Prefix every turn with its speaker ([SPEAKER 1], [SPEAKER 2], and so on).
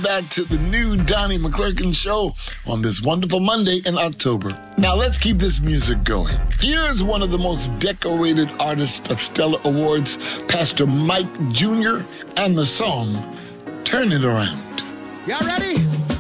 [SPEAKER 1] back to the new Donnie McClurkin Show on this wonderful Monday in October. Now let's keep this music going. Here's one of the most decorated artists of Stellar Awards, Pastor Mike Jr., and the song, Turn It Around.
[SPEAKER 2] Y'all ready?